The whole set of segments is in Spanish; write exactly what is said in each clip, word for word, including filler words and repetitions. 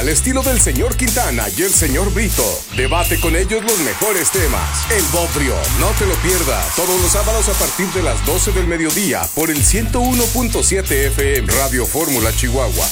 al estilo del señor Quintana y el señor Brito. Debate con ellos los mejores temas. El Bodrio, no te lo pierdas. Todos los sábados a partir de las doce del mediodía por el ciento uno punto siete F M, Radio Fórmula Chihuahua.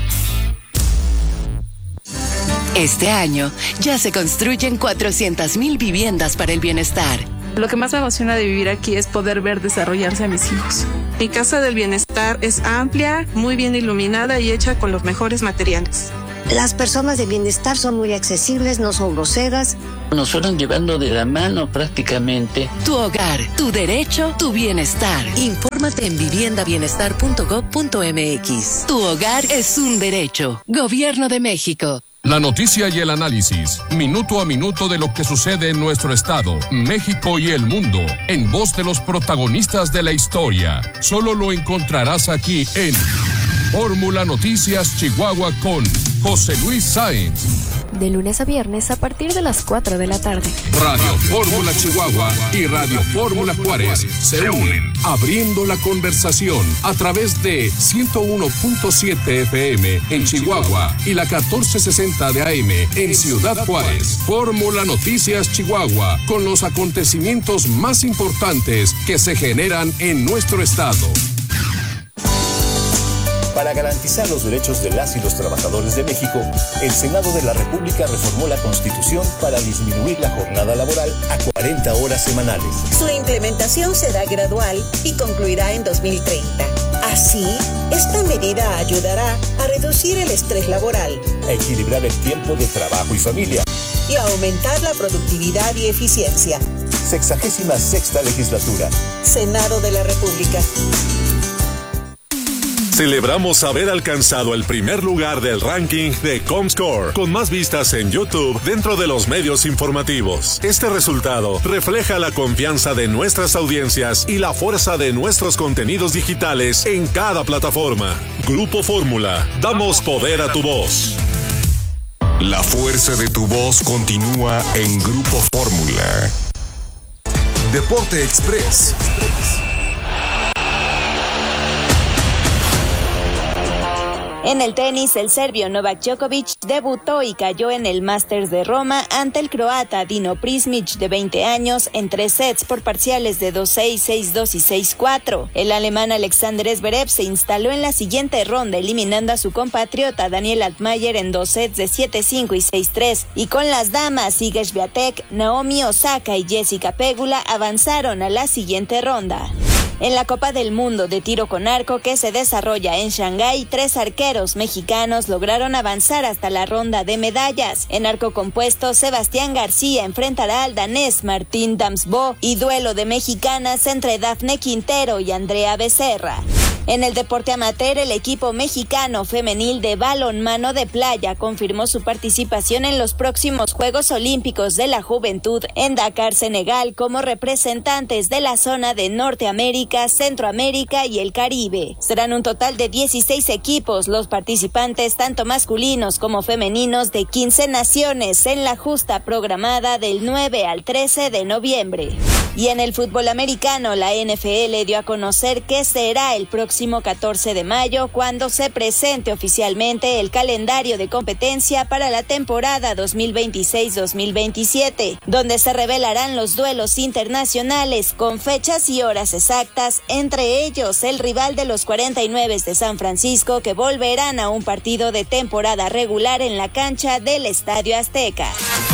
Este año ya se construyen cuatrocientas mil viviendas para el bienestar. Lo que más me emociona de vivir aquí es poder ver desarrollarse a mis hijos. Mi casa del bienestar es amplia, muy bien iluminada y hecha con los mejores materiales. Las personas de bienestar son muy accesibles, no son groseras. Nos fueron llevando de la mano prácticamente. Tu hogar, tu derecho, tu bienestar. Infórmate en vivienda bienestar punto gob punto m x. Tu hogar es un derecho. Gobierno de México. La noticia y el análisis, minuto a minuto de lo que sucede en nuestro estado, México y el mundo, en voz de los protagonistas de la historia. Solo lo encontrarás aquí en Fórmula Noticias Chihuahua con José Luis Sáenz. De lunes a viernes a partir de las cuatro de la tarde. Radio Fórmula Chihuahua y Radio Fórmula Juárez se unen, abriendo la conversación a través de ciento uno punto siete F M en Chihuahua y la catorce sesenta de A M en Ciudad Juárez. Fórmula Noticias Chihuahua, con los acontecimientos más importantes que se generan en nuestro estado. Para garantizar los derechos de las y los trabajadores de México, el Senado de la República reformó la Constitución para disminuir la jornada laboral a cuarenta horas semanales. Su implementación será gradual y concluirá en dos mil treinta. Así, esta medida ayudará a reducir el estrés laboral, a equilibrar el tiempo de trabajo y familia y a aumentar la productividad y eficiencia. Sexagésima sexta legislatura. Senado de la República. Celebramos haber alcanzado el primer lugar del ranking de Comscore, con más vistas en YouTube dentro de los medios informativos. Este resultado refleja la confianza de nuestras audiencias y la fuerza de nuestros contenidos digitales en cada plataforma. Grupo Fórmula, damos poder a tu voz. La fuerza de tu voz continúa en Grupo Fórmula. Deporte Express. En el tenis, el serbio Novak Djokovic debutó y cayó en el Masters de Roma ante el croata Dino Prismic, de veinte años, en tres sets por parciales de dos seis, seis dos y seis cuatro. El alemán Alexander Zverev se instaló en la siguiente ronda, eliminando a su compatriota Daniel Altmaier en dos sets de siete cinco y seis tres. Y con las damas, Iga Swiatek, Naomi Osaka y Jessica Pegula avanzaron a la siguiente ronda. En la Copa del Mundo de Tiro con Arco, que se desarrolla en Shanghái, tres arqueros mexicanos lograron avanzar hasta la ronda de medallas. En arco compuesto, Sebastián García enfrentará al danés Martín Damsbo, y duelo de mexicanas entre Dafne Quintero y Andrea Becerra. En el deporte amateur, el equipo mexicano femenil de balonmano de playa confirmó su participación en los próximos Juegos Olímpicos de la Juventud en Dakar, Senegal, como representantes de la zona de Norteamérica, Centroamérica y el Caribe. Serán un total de dieciséis equipos los participantes, tanto masculinos como femeninos, de quince naciones en la justa programada del nueve al trece de noviembre. Y en el fútbol americano, la N F L dio a conocer que será el próximo catorce de mayo cuando se presente oficialmente el calendario de competencia para la temporada dos mil veintiséis dos mil veintisiete, donde se revelarán los duelos internacionales con fechas y horas exactas, entre ellos el rival de los cuarenta y nueve de San Francisco, que volverán a un partido de temporada regular en la cancha del Estadio Azteca.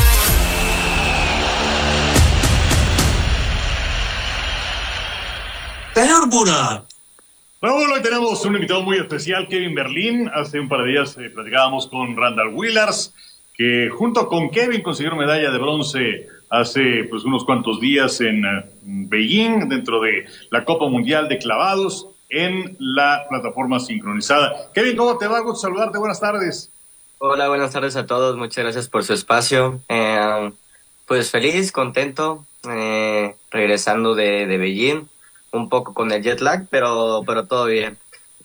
Fórmula. Raúl, hoy tenemos un invitado muy especial, Kevin Berlín. Hace un par de días eh, platicábamos con Randall Willars, que junto con Kevin consiguieron medalla de bronce hace pues unos cuantos días en uh, Beijing, dentro de la Copa Mundial de Clavados, en la plataforma sincronizada. Kevin, ¿cómo te va? Gusto saludarte, buenas tardes. Hola, buenas tardes a todos, muchas gracias por su espacio. Eh, pues feliz, contento, eh, regresando de, de Beijing. Un poco con el jet lag, pero, pero todo bien.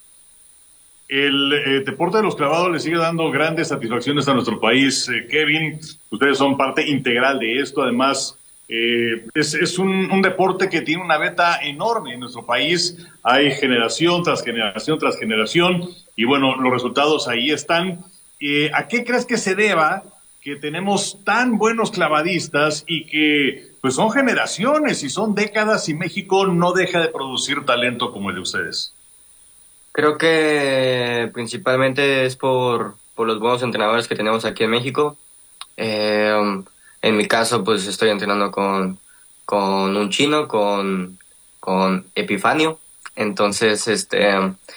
El eh, deporte de los clavados le sigue dando grandes satisfacciones a nuestro país, eh, Kevin. Ustedes son parte integral de esto. Además, eh, es, es un, un deporte que tiene una beta enorme en nuestro país. Hay generación tras generación tras generación. Y bueno, los resultados ahí están. eh, ¿a qué crees que se deba que tenemos tan buenos clavadistas y que pues son generaciones y son décadas y México no deja de producir talento como el de ustedes? Creo que principalmente es por, por los buenos entrenadores que tenemos aquí en México. Eh, en mi caso, pues estoy entrenando con, con un chino, con, con Epifanio. Entonces, este,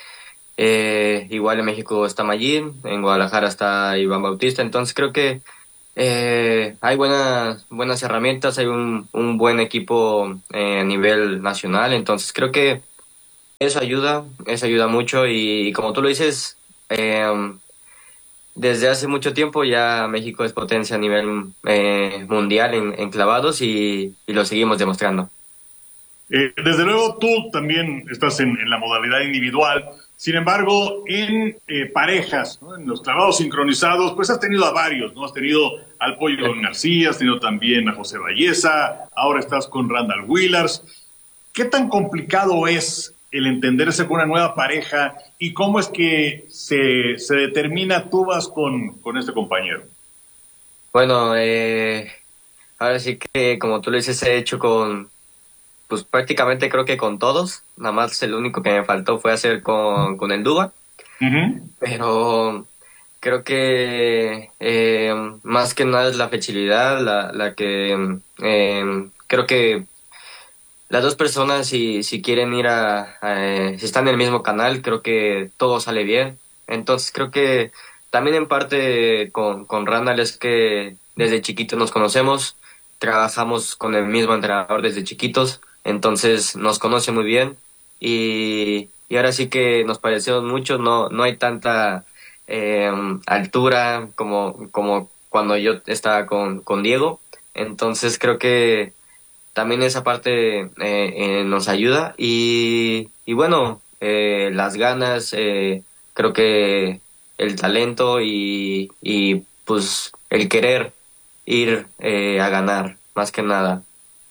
eh, igual en México está Mayín, en Guadalajara está Iván Bautista. Entonces creo que eh, hay buenas, buenas herramientas, hay un, un buen equipo eh, a nivel nacional. Entonces creo que eso ayuda, eso ayuda mucho y, y como tú lo dices, eh, desde hace mucho tiempo ya México es potencia a nivel eh, mundial en, en clavados y, y lo seguimos demostrando. Eh, desde luego tú también estás en, en la modalidad individual, sin embargo en eh, parejas, ¿no? En los clavados sincronizados, pues has tenido a varios, ¿no? Has tenido al Pollo García, has tenido también a José Valleza, ahora estás con Randall Willars. ¿Qué tan complicado es el entenderse con una nueva pareja y cómo es que se, se determina tú vas con, con este compañero? Bueno, eh, ahora sí que como tú lo dices, he hecho con, pues prácticamente creo que con todos, nada más el único que me faltó fue hacer con, con el Duba, uh-huh. Pero creo que eh, más que nada es la flexibilidad, la, la que eh, creo que las dos personas, si, si quieren ir a, a, si están en el mismo canal, creo que todo sale bien. Entonces creo que también en parte con, con Randall es que desde chiquitos nos conocemos, trabajamos con el mismo entrenador desde chiquitos, entonces nos conoce muy bien y, y ahora sí que nos parecemos mucho, no, no hay tanta eh, altura como, como cuando yo estaba con, con Diego, entonces creo que también esa parte eh, eh, nos ayuda y, y bueno, eh, las ganas, eh, creo que el talento y, y pues el querer ir eh, a ganar, más que nada.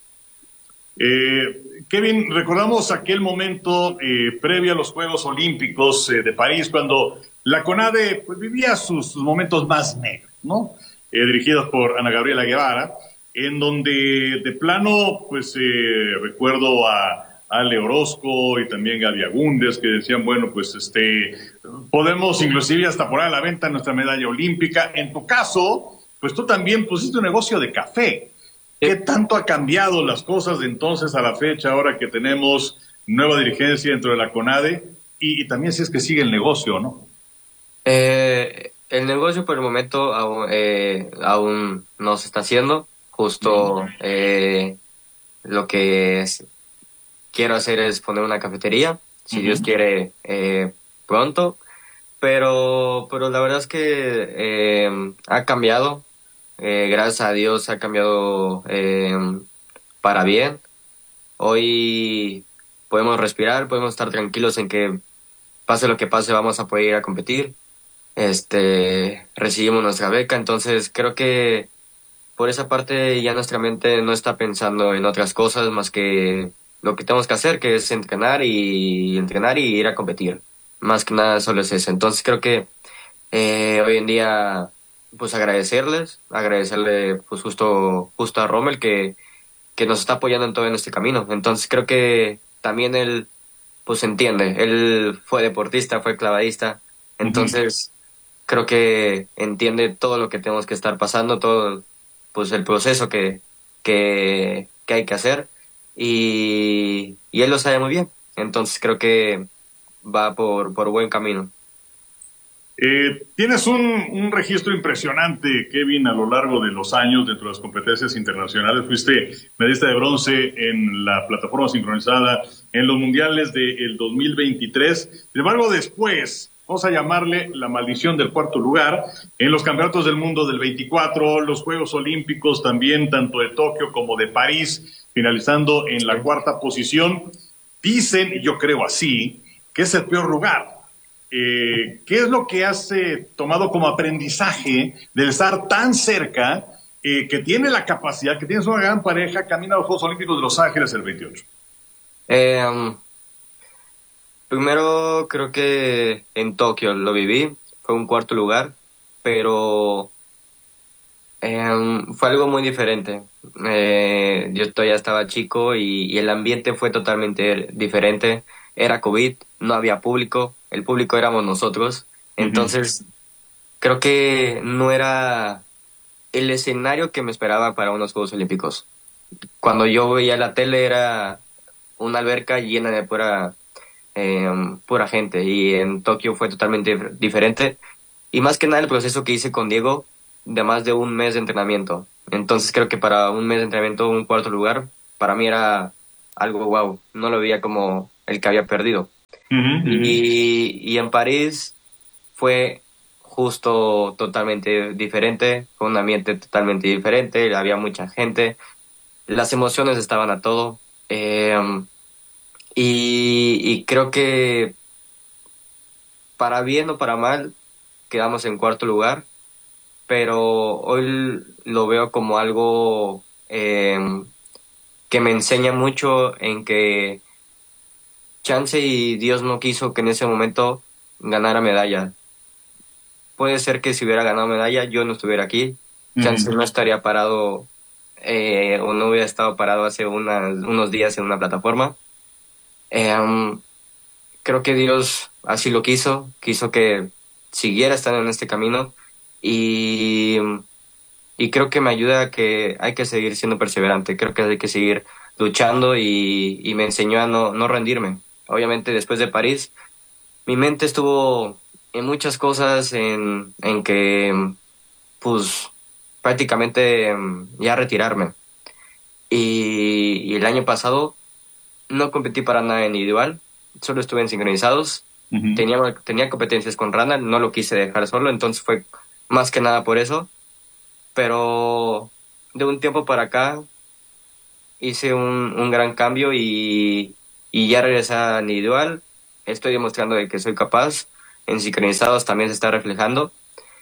Eh, Kevin, recordamos aquel momento eh, previo a los Juegos Olímpicos eh, de París, cuando la CONADE pues, vivía sus, sus momentos más negros, ¿no? Eh, dirigidos por Ana Gabriela Guevara, en donde de plano, pues eh, recuerdo a Ale Orozco y también Gaby Agúndez que decían, bueno, pues este podemos inclusive hasta poner a la venta nuestra medalla olímpica. En tu caso, pues tú también pusiste un negocio de café. ¿Qué tanto ha cambiado las cosas de entonces a la fecha, ahora que tenemos nueva dirigencia dentro de la CONADE? Y, y también si es que sigue el negocio, ¿no? Eh, el negocio por el momento aún, eh, aún no se está haciendo. Justo eh, lo que es, quiero hacer es poner una cafetería, si uh-huh. Dios quiere, eh, pronto. Pero, pero la verdad es que eh, ha cambiado. Eh, gracias a Dios ha cambiado eh, para bien. Hoy podemos respirar, podemos estar tranquilos en que pase lo que pase vamos a poder ir a competir. Este, recibimos nuestra beca, entonces creo que por esa parte ya nuestra mente no está pensando en otras cosas más que lo que tenemos que hacer, que es entrenar y entrenar y ir a competir. Más que nada solo es eso. Entonces creo que eh, hoy en día pues agradecerles, agradecerle pues justo justo a Rommel que, que nos está apoyando en todo en este camino. Entonces creo que también él pues entiende, él fue deportista, fue clavadista, entonces uh-huh. creo que entiende todo lo que tenemos que estar pasando, todo pues el proceso que, que, que hay que hacer y, y él lo sabe muy bien, entonces creo que va por, por buen camino. Eh, tienes un, un registro impresionante, Kevin, a lo largo de los años dentro de las competencias internacionales. Fuiste medallista de bronce en la plataforma sincronizada en los mundiales del dos mil veintitrés. Sin embargo, después, vamos a llamarle la maldición del cuarto lugar, en los campeonatos del mundo del veinticuatro, los Juegos Olímpicos también, tanto de Tokio como de París, finalizando en la cuarta posición. Dicen, y yo creo así, que es el peor lugar. Eh, ¿Qué es lo que has eh, tomado como aprendizaje de estar tan cerca, eh, que tiene la capacidad, que tienes una gran pareja, camino a los Juegos Olímpicos de Los Ángeles el veintiocho? Eh, um, primero creo que en Tokio lo viví, fue un cuarto lugar, pero eh, fue algo muy diferente. Eh, yo todavía estaba chico y, y el ambiente fue totalmente diferente. Era COVID, no había público, el público éramos nosotros, entonces uh-huh. creo que no era el escenario que me esperaba para unos Juegos Olímpicos. Cuando yo veía la tele era una alberca llena de pura, eh, pura gente, y en Tokio fue totalmente dif- diferente, y más que nada el proceso que hice con Diego de más de un mes de entrenamiento. Entonces creo que para un mes de entrenamiento, un cuarto lugar, para mí era algo wow, no lo veía como el que había perdido. Uh-huh. Y, y en París fue justo totalmente diferente, fue un ambiente totalmente diferente, había mucha gente, las emociones estaban a todo, eh, y, y creo que para bien o para mal quedamos en cuarto lugar, pero hoy lo veo como algo eh, que me enseña mucho en que chance y Dios no quiso que en ese momento ganara medalla. Puede ser que si hubiera ganado medalla yo no estuviera aquí, chance uh-huh. no estaría parado eh, o no hubiera estado parado hace unas, unos días en una plataforma. Eh, um, creo que Dios así lo quiso, quiso que siguiera estando en este camino, y, y creo que me ayuda a que hay que seguir siendo perseverante, creo que hay que seguir luchando, y, y me enseñó a no, no rendirme. Obviamente después de París mi mente estuvo en muchas cosas, en, en que pues prácticamente ya retirarme, y, y el año pasado no competí para nada individual, solo estuve en sincronizados. Uh-huh. tenía, tenía competencias con Randall, no lo quise dejar solo, entonces fue más que nada por eso, pero de un tiempo para acá hice un, un gran cambio, y, y ya regresé a individual, estoy demostrando de que soy capaz, en sincronizados también se está reflejando.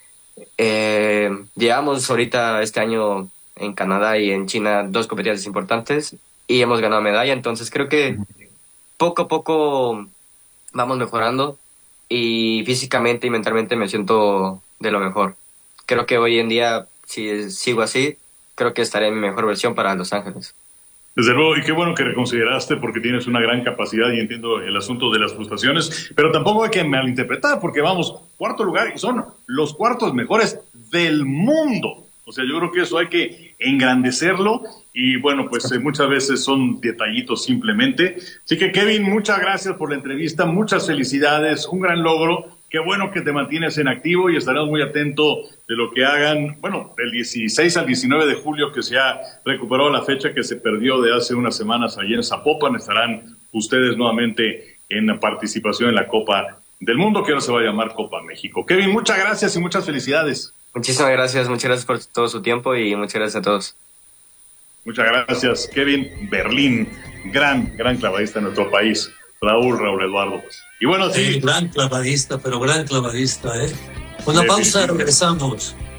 Eh, llevamos ahorita este año en Canadá y en China dos competencias importantes y hemos ganado medalla, entonces creo que poco a poco vamos mejorando, y físicamente y mentalmente me siento de lo mejor. Creo que hoy en día, si sigo así, creo que estaré en mi mejor versión para Los Ángeles. Desde luego, y qué bueno que reconsideraste, porque tienes una gran capacidad y entiendo el asunto de las frustraciones, pero tampoco hay que malinterpretar, porque vamos, cuarto lugar y son los cuartos mejores del mundo. O sea, yo creo que eso hay que engrandecerlo, y bueno, pues eh, muchas veces son detallitos simplemente. Así que Kevin, muchas gracias por la entrevista, muchas felicidades, un gran logro. Qué bueno que te mantienes en activo, y estaremos muy atentos de lo que hagan, bueno, del dieciséis al diecinueve de julio, que se ha recuperado la fecha que se perdió de hace unas semanas allí en Zapopan. Estarán ustedes nuevamente en participación en la Copa del Mundo, que ahora se va a llamar Copa México. Kevin, muchas gracias y muchas felicidades. Muchísimas gracias, muchas gracias por todo su tiempo y muchas gracias a todos. Muchas gracias, Kevin Berlín, gran, gran clavadista en nuestro país. Raúl, Raúl Eduardo. Y bueno, sí. sí gran clavadista, pero gran clavadista, ¿eh? Una pausa, regresamos.